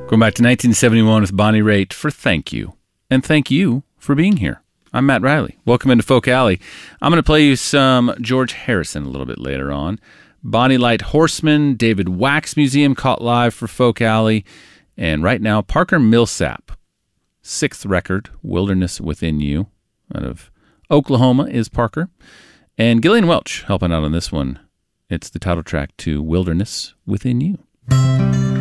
Going back to 1971 with Bonnie Raitt for Thank You. And thank you for being here. I'm Matt Riley. Welcome into Folk Alley. I'm going to play you some George Harrison a little bit later on. Bonnie Light Horseman, David Wax Museum caught live for Folk Alley. And right now, Parker Millsap. 6th record, Wilderness Within You. Out of Oklahoma is Parker. And Gillian Welch helping out on this one. It's the title track to Wilderness Within You.